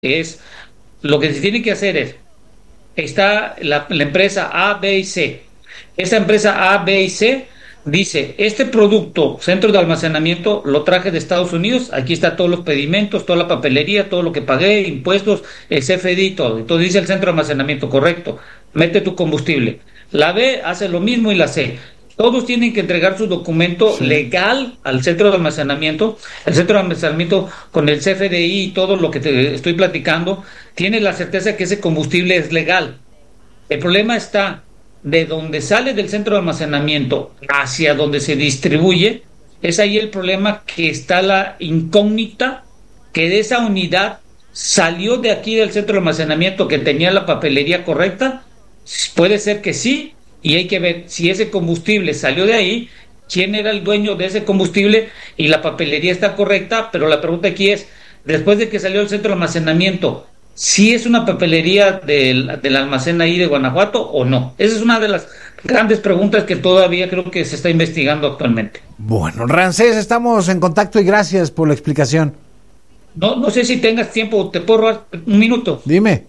es, lo que se tiene que hacer es, está la empresa A, B y C. Esta empresa A, B y C dice, este producto, centro de almacenamiento, lo traje de Estados Unidos, aquí está todos los pedimentos, toda la papelería, todo lo que pagué, impuestos, el CFDI y todo. Entonces dice el centro de almacenamiento, correcto, mete tu combustible. La B hace lo mismo y la C. Todos tienen que entregar su documento legal al centro de almacenamiento. El centro de almacenamiento con el CFDI y todo lo que te estoy platicando, tiene la certeza que ese combustible es legal. El problema está de donde sale del centro de almacenamiento hacia donde se distribuye. Es ahí el problema, que está la incógnita que de esa unidad salió de aquí del centro de almacenamiento que tenía la papelería correcta. Puede ser que sí, y hay que ver si ese combustible salió de ahí, quién era el dueño de ese combustible, y la papelería está correcta. Pero la pregunta aquí es, después de que salió del centro de almacenamiento, ¿si es una papelería del almacén ahí de Guanajuato o no? Esa es una de las grandes preguntas que todavía creo que se está investigando actualmente. Bueno, Ramsés, estamos en contacto y gracias por la explicación. No sé si tengas tiempo, te puedo robar un minuto. Dime.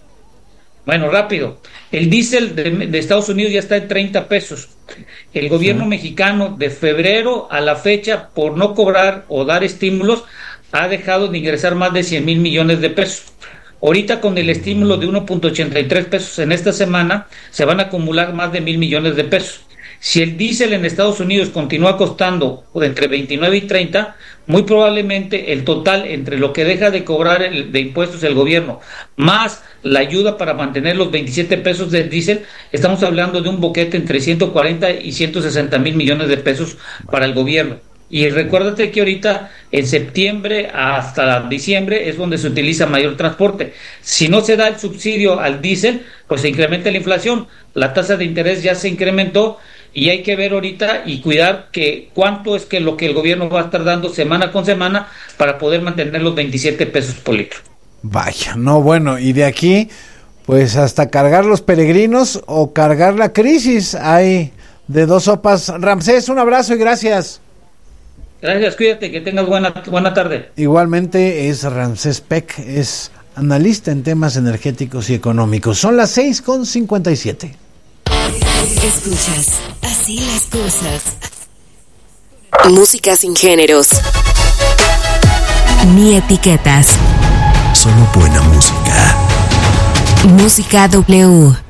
Bueno, rápido. El diésel de Estados Unidos ya está en 30 pesos. El gobierno mexicano, de febrero a la fecha, por no cobrar o dar estímulos, ha dejado de ingresar más de 100,000 millones de pesos. Ahorita, con el estímulo de 1.83 pesos en esta semana, se van a acumular más de 1,000 millones de pesos. Si el diésel en Estados Unidos continúa costando entre 29 y 30, muy probablemente el total entre lo que deja de cobrar de impuestos el gobierno, más la ayuda para mantener los 27 pesos del diésel, estamos hablando de un boquete entre 140 y 160 mil millones de pesos para el gobierno. Y recuérdate que ahorita, en septiembre hasta diciembre, es donde se utiliza mayor transporte. Si no se da el subsidio al diésel, pues se incrementa la inflación. La tasa de interés ya se incrementó, y hay que ver ahorita y cuidar que cuánto es que lo que el gobierno va a estar dando semana con semana para poder mantener los 27 pesos por litro. Vaya, no, bueno, y de aquí, pues hasta cargar los peregrinos o cargar la crisis, hay de dos sopas. Ramsés, un abrazo y gracias. Gracias, cuídate, que tengas buena tarde. Igualmente es Ramsés Peck, es analista en temas energéticos y económicos. Son las 6:57. Escuchas Así las Cosas. Música sin géneros ni etiquetas. Solo buena música. Música W.